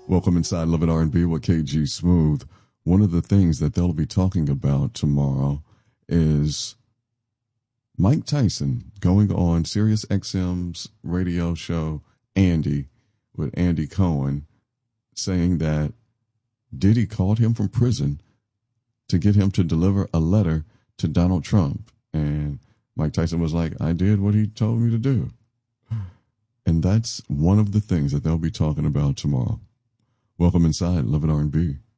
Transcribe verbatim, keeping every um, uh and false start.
Welcome inside Love and R and B with K G Smooth. One of the things that they'll be talking about tomorrow is Mike Tyson going on Sirius X M's radio show, Andy, with Andy Cohen, saying that Diddy called him from prison to get him to deliver a letter to Donald Trump. And Mike Tyson was like, I did what he told me to do. And that's one of the things that they'll be talking about tomorrow. Welcome inside Love and R and B.